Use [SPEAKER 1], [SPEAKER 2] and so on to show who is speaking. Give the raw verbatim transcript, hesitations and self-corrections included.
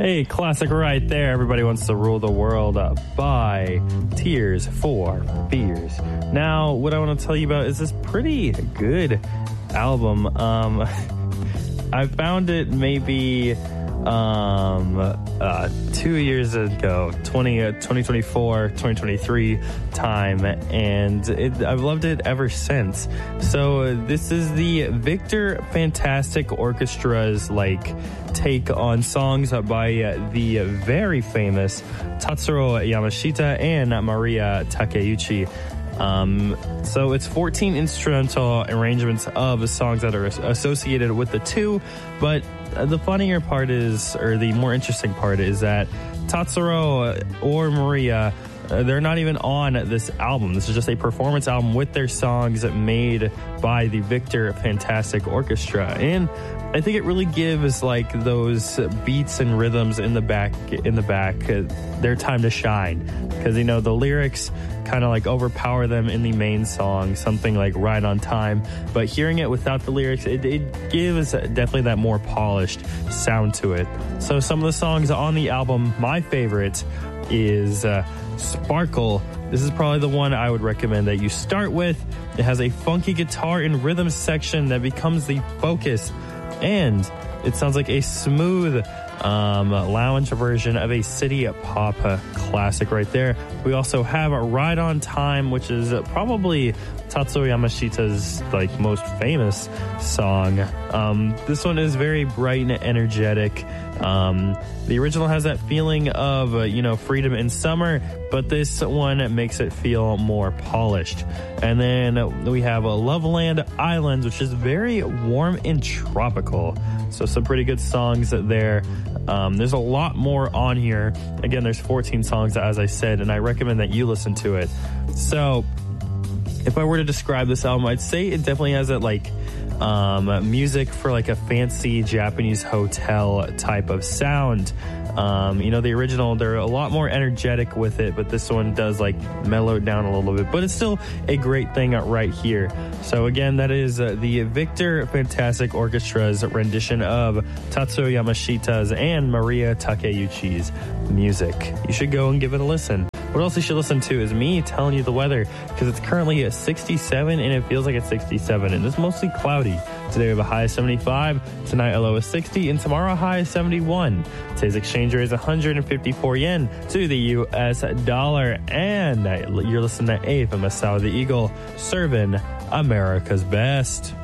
[SPEAKER 1] Hey, classic right there. Everybody Wants to Rule the World uh, by Tears for Fears. Now, what I want to tell you about is this pretty good album. Um, I found it maybe um, uh, two years ago, twenty, uh, twenty twenty-four, twenty twenty-three time, and it, I've loved it ever since. So uh, this is the Victor Fantastic Orchestra's like take on songs by uh, the very famous Tatsuro Yamashita and Maria Takeuchi. Um, so it's fourteen instrumental arrangements of songs that are associated with the two, but the funnier part is, or the more interesting part is that Tatsuro or Maria, uh, they're not even on this album. This is just a performance album with their songs made by the Victor Fantastic Orchestra. And I think it really gives like those beats and rhythms in the back, in the back, uh, their time to shine. Because, you know, the lyrics kind of like overpower them in the main song, something like Right on Time. But hearing it without the lyrics, it, it gives definitely that more polished sound to it. So some of the songs on the album, my favorite is uh, Sparkle. This is probably the one I would recommend that you start with. It has a funky guitar and rhythm section that becomes the focus, and it sounds like a smooth um, lounge version of a city pop classic right there. We also have Right on Time, which is probably Tatsuro Yamashita's like most famous song. Um, this one is very bright and energetic. Um, the original has that feeling of, uh, you know, freedom in summer, but this one makes it feel more polished. And then we have a Loveland Islands, which is very warm and tropical. So some pretty good songs there. Um, there's a lot more on here. Again, there's fourteen songs, as I said, and I recommend that you listen to it. So if I were to describe this album, I'd say it definitely has that like um, music for like a fancy Japanese hotel type of sound. Um, you know, the original, they're a lot more energetic with it, but this one does like mellow down a little bit, but it's still a great thing right here. So again, that is uh, the Victor Fantastic Orchestra's rendition of Tatsuro Yamashita's and Maria Takeuchi's music. You should go and give it a listen. What else you should listen to is me telling you the weather, because it's currently at sixty-seven and it feels like it's sixty-seven, and it's mostly cloudy. Today we have a high of seventy-five, tonight a low of sixty, and tomorrow a high of seventy-one. Today's exchange rate is one hundred fifty-four yen to the U S dollar, and you're listening to A F M Masao the Eagle, serving America's best.